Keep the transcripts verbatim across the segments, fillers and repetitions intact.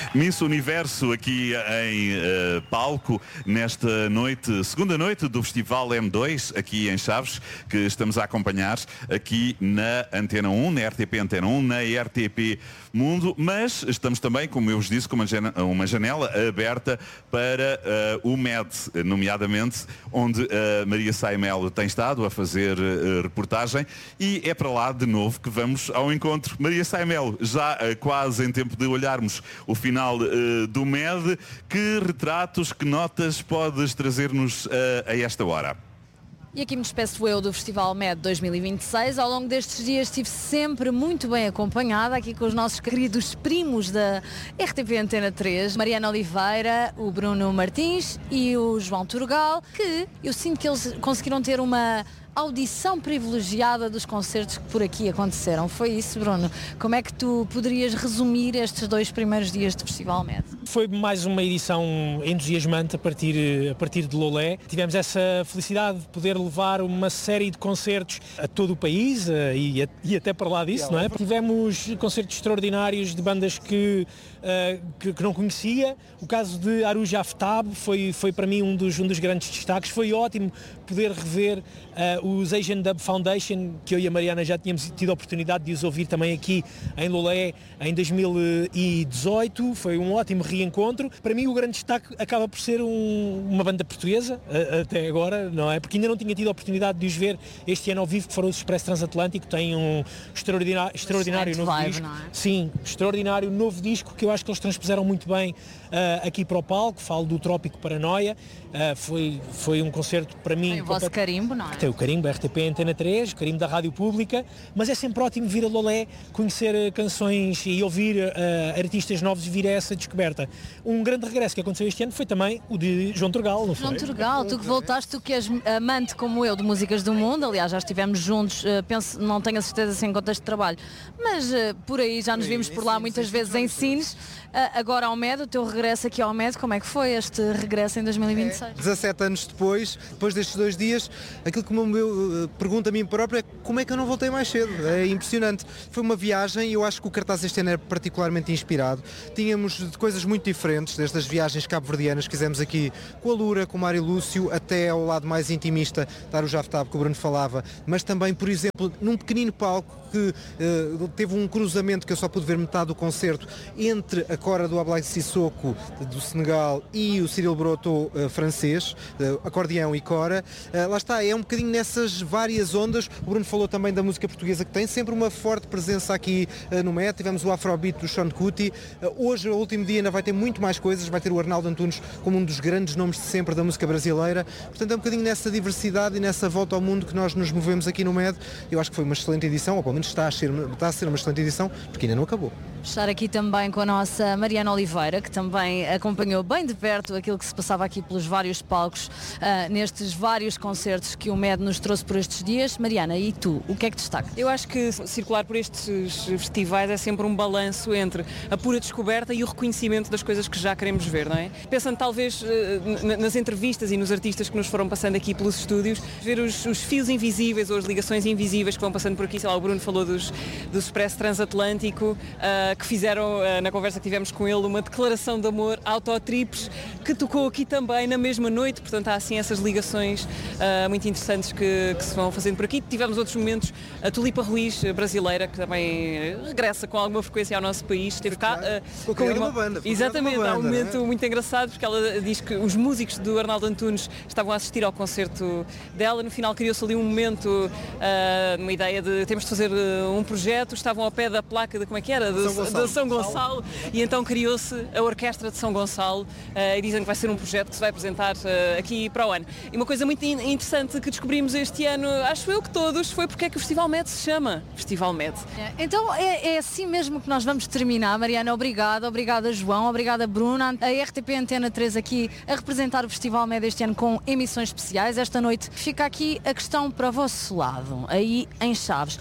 Miss Universo aqui em uh, palco nesta noite, segunda noite do Festival M dois, aqui em Chaves, que estamos a acompanhar aqui na Antena um, na R T P Antena um, na R T P Mundo, mas estamos também, como eu vos disse, com uma janela, uma janela aberta para uh, o M E D, nomeadamente, onde a Maria Sai Melo tem estado a fazer uh, reportagem, e é para lá de novo que vamos ao encontro. Maria Sai Melo, já uh, quase em tempo de olharmos o final uh, do M E D, que retratos, que notas podes trazer-nos uh, a esta hora? E aqui me despeço eu do Festival M E D dois mil e vinte e seis. Ao longo destes dias estive sempre muito bem acompanhada aqui com os nossos queridos primos da R T P Antena três, Mariana Oliveira, o Bruno Martins e o João Turgal, que eu sinto que eles conseguiram ter uma audição privilegiada dos concertos que por aqui aconteceram. Foi isso, Bruno? Como é que tu poderias resumir estes dois primeiros dias do Festival M E D? Foi mais uma edição entusiasmante a partir, a partir de Lolé. Tivemos essa felicidade de poder levar uma série de concertos a todo o país e, a, e até para lá disso, não é? Tivemos concertos extraordinários de bandas que, uh, que, que não conhecia. O caso de Aruj Aftab foi, foi para mim um dos, um dos grandes destaques. Foi ótimo poder rever uh, os Asian Dub Foundation, que eu e a Mariana já tínhamos tido a oportunidade de os ouvir também aqui em Lolé em dois mil e dezoito. Foi um ótimo reencontro. Para mim o grande destaque acaba por ser um, uma banda portuguesa, a, até agora, não é? Porque ainda não tinha tido a oportunidade de os ver este ano ao vivo, que foram os Expresso Transatlântico. Tem um extraordinário, extraordinário novo vibe, disco. Não é? Sim, extraordinário novo disco que eu acho que eles transpuseram muito bem uh, aqui para o palco. Falo do Trópico Paranoia. Uh, foi, foi um concerto para mim... Tem o vosso carimbo, não é? Tem o carimbo R T P Antena três, o carimbo da Rádio Pública, mas é sempre ótimo vir a Lolé, conhecer uh, canções e ouvir uh, artistas novos e vir a essa descoberta. Um grande regresso que aconteceu este ano foi também o de João Turgal, não foi? João Turgal, tu que voltaste, tu que és amante como eu de músicas do mundo, aliás já estivemos juntos, uh, penso, não tenho a certeza se em contexto de trabalho, mas uh, por aí já nos vimos por lá muitas vezes em Sines. Uh, agora ao M E D, o teu regresso aqui ao M E D, como é que foi este regresso em dois mil e vinte e seis? dezassete anos depois, depois destes dois dias, aquilo que me uh, pergunto a mim próprio é como é que eu não voltei mais cedo. É impressionante. Foi uma viagem e eu acho que o cartaz este ano é particularmente inspirado. Tínhamos coisas muito diferentes, desde as viagens cabo-verdianas que fizemos aqui com a Lura, com o Mário Lúcio, até ao lado mais intimista da Aruj Aftab, que o Bruno falava, mas também, por exemplo, num pequenino palco que uh, teve um cruzamento que eu só pude ver metade do concerto entre a Cora do Ablaye Sissoko do Senegal e o Cyril Broto uh, francês, uh, acordeão e cora. Uh, lá está, é um bocadinho nessas várias ondas. O Bruno falou também da música portuguesa, que tem sempre uma forte presença aqui uh, no M E D. Tivemos o Afrobeat do Sean Kuti. Uh, hoje, o último dia, ainda vai ter muito mais coisas. Vai ter o Arnaldo Antunes como um dos grandes nomes de sempre da música brasileira. Portanto, é um bocadinho nessa diversidade e nessa volta ao mundo que nós nos movemos aqui no M E D. Eu acho que foi uma excelente edição, ou pelo menos está a ser, está a ser uma excelente edição, porque ainda não acabou. Estar aqui também com a nossa Mariana Oliveira, que também acompanhou bem de perto aquilo que se passava aqui pelos vários palcos, uh, nestes vários concertos que o M E D nos trouxe por estes dias. Mariana, e tu, o que é que destaca? Eu acho que circular por estes festivais é sempre um balanço entre a pura descoberta e o reconhecimento das coisas que já queremos ver, não é? Pensando talvez uh, nas entrevistas e nos artistas que nos foram passando aqui pelos estúdios, ver os, os fios invisíveis ou as ligações invisíveis que vão passando por aqui. Sei lá, o Bruno falou dos, do Expresso Transatlântico, uh, que fizeram, uh, na conversa que tivemos com ele, uma declaração de amor autotrips, que tocou aqui também na mesma noite. Portanto, há assim essas ligações uh, muito interessantes que, que se vão fazendo por aqui. Tivemos outros momentos, a Tulipa Ruiz, brasileira, que também regressa com alguma frequência ao nosso país. Esteve cá uh, com uma banda. Exatamente, banda, há um momento né? muito engraçado, porque ela diz que os músicos do Arnaldo Antunes estavam a assistir ao concerto dela. No final criou-se ali um momento, uh, uma ideia de temos de fazer uh, um projeto, estavam ao pé da placa de, como é que era? De São Gonçalo, de São Gonçalo e então criou-se a Orquestra de São Gonçalo uh, e dizem que vai ser um projeto que se vai apresentar uh, aqui para o ano. E uma coisa muito in- interessante que descobrimos este ano, acho eu que todos, foi porque é que o Festival M E D se chama Festival M E D. É, então é, é assim mesmo que nós vamos terminar. Mariana, obrigada, obrigada João, obrigada Bruna, a R T P Antena três aqui a representar o Festival M E D este ano com emissões especiais. Esta noite fica aqui a questão para o vosso lado, aí em Chaves. Porquê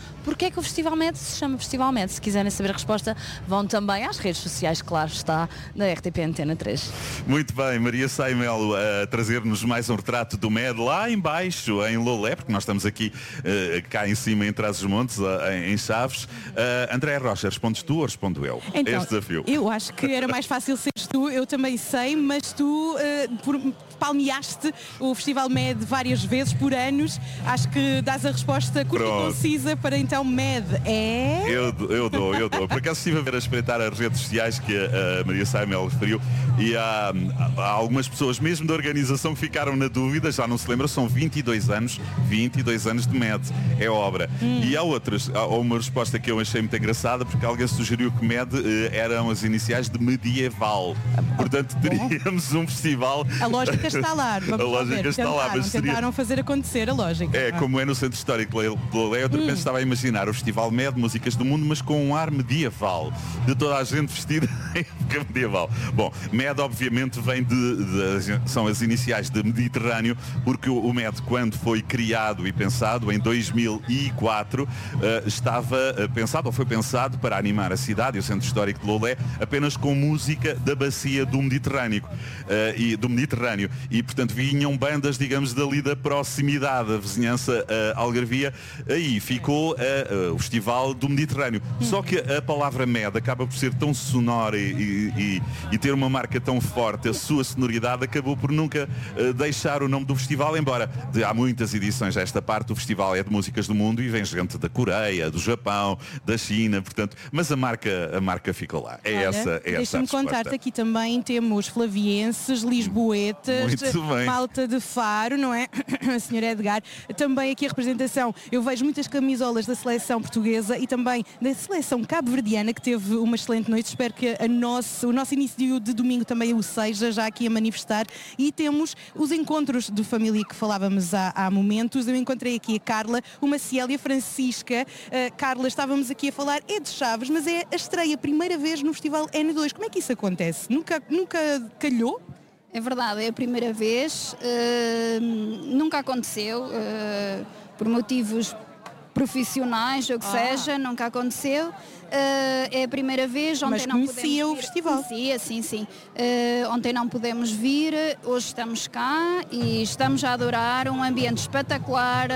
porquê é que o Festival Med se chama Festival Med? Se quiserem saber a resposta, vão também às redes sociais, claro está, da R T P Antena três. Muito bem, Maria Sá e Melo a trazer-nos mais um retrato do Med lá em baixo, em Lolé, porque nós estamos aqui uh, cá em cima, em Trás-os-Montes, uh, em Chaves. Uh, André Rocha, respondes tu ou respondo eu? Então, este desafio. Eu acho que era mais fácil seres tu, eu também sei, mas tu uh, por, palmeaste o Festival Med várias vezes por anos. Acho que dás a resposta curta e concisa para então Med é... Eu, eu dou, eu dou. Por acaso estive a ver a espreitar as redes sociais que a, a Maria Sá e Melo referiu e há, há algumas pessoas mesmo da organização que ficaram na dúvida, já não se lembra, são vinte e dois anos, vinte e dois anos de Med, é obra. Hum. E há outras, há uma resposta que eu achei muito engraçada, porque alguém sugeriu que Med eh, eram as iniciais de medieval. Portanto, teríamos um festival... A lógica está lá. Vamos a lógica ver. está tentaram, lá. Mas seria... tentaram fazer acontecer a lógica. É, como é no Centro Histórico de Lolé, eu de repente hum. estava a imaginar o Festival Med, músicas do mundo, mas com um ar medieval. De toda a gente vestida em época medieval. Bom, Med obviamente vem de, de... são as iniciais de Mediterrâneo, porque o, o Med, quando foi criado e pensado, em dois mil e quatro, uh, estava uh, pensado, ou foi pensado, para animar a cidade e o Centro Histórico de Lolé, apenas com música da bacia do Mediterrâneo. Uh, e, do Mediterrâneo. E, portanto, vinham bandas, digamos, dali da proximidade, a vizinhança uh, Algarvia, aí ficou uh, uh, o Festival do Mediterrâneo. Só que a palavra Med acaba por ser tão sonora e, e, e ter uma marca tão forte, a sua sonoridade acabou por nunca uh, deixar o nome do festival, embora de, há muitas edições a esta parte, o festival é de músicas do mundo e vem gente da Coreia, do Japão, da China, portanto, mas a marca, a marca ficou lá. É Olha, essa, é essa deixa-me contar-te, aqui também temos flavienses, lisboetas, malta de Faro, não é? A senhora Edgar. Também aqui a representação, eu vejo muitas camisolas da seleção portuguesa e também da seleção cabo-verdiana, que teve uma excelente noite. Espero que a nosso, o nosso início de domingo também o seja, já aqui a manifestar. E temos os encontros de família que falávamos há, há momentos. Eu encontrei aqui a Carla, uma Célia Francisca. Uh, Carla, estávamos aqui a falar, é de Chaves, mas é a estreia, primeira vez no Festival N dois. Como é que isso acontece? Nunca, nunca calhou? É verdade, é a primeira vez, uh, nunca aconteceu, uh, por motivos profissionais ou que ah. seja, nunca aconteceu. Uh, é a primeira vez, ontem Mas não conhecia podemos o vir. festival. Conhecia, sim, sim. Uh, ontem não pudemos vir, hoje estamos cá e estamos a adorar um ambiente espetacular.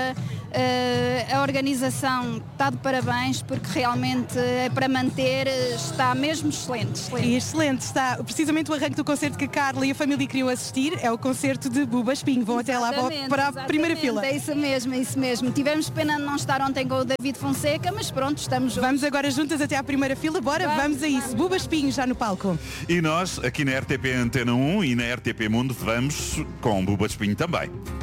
Uh, a organização está de parabéns porque realmente é para manter, está mesmo excelente. Excelente, e excelente está precisamente o arranque do concerto que a Carla e a família queriam assistir, é o concerto de Buba Espinho. Vão exatamente, até lá para a exatamente. primeira fila. É isso mesmo, é isso mesmo. Tivemos pena de não estar ontem com o David Fonseca, mas pronto, estamos juntos. Vamos agora juntas até à primeira fila, bora, vamos, vamos a isso. Vamos. Buba Espinho já no palco. E nós, aqui na R T P Antena um e na R T P Mundo, vamos com Buba Espinho também.